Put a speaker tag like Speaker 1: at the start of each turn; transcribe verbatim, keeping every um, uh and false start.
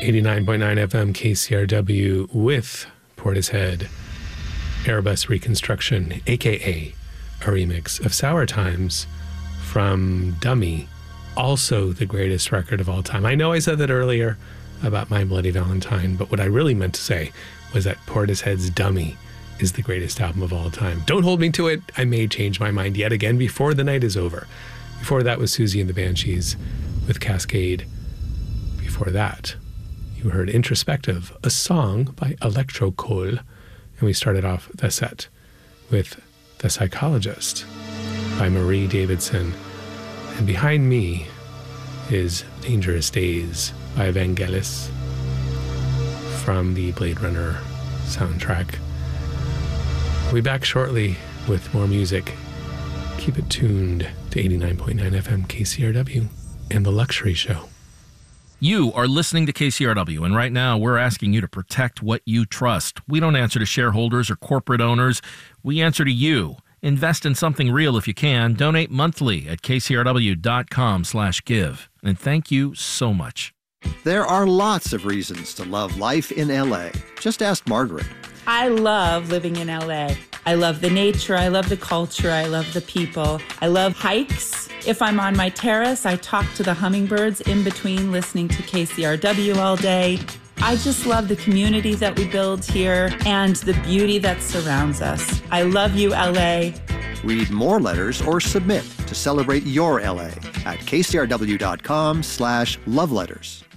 Speaker 1: eighty-nine point nine F M K C R W with Portishead Airbus Reconstruction, a k a a remix of Sour Times from Dummy, also the greatest record of all time. I know I said that earlier about My Bloody Valentine, but what I really meant to say was that Portishead's Dummy is the greatest album of all time. Don't hold me to it. I may change my mind yet again before the night is over. Before that was Susie and the Banshees with Cascade. Before that, you heard Introspective, a song by Electro Cole. And we started off the set with The Psychologist by Marie Davidson. And behind me is Dangerous Days by Vangelis from the Blade Runner soundtrack. We'll be back shortly with more music. Keep it tuned to eighty-nine point nine F M K C R W and The Luxury Show.
Speaker 2: You are listening to K C R W, and right now we're asking you to protect what you trust. We don't answer to shareholders or corporate owners. We answer to you. Invest in something real if you can. Donate monthly at kcrw.com slash give. And thank you so much.
Speaker 3: There are lots of reasons to love life in L A. Just ask Margaret.
Speaker 4: I love living in L A. I love the nature, I love the culture, I love the people. I love hikes. If I'm on my terrace, I talk to the hummingbirds in between listening to K C R W all day. I just love the community that we build here and the beauty that surrounds us. I love you, L A.
Speaker 3: Read more letters or submit to celebrate your L A at kcrw.com slash love letters.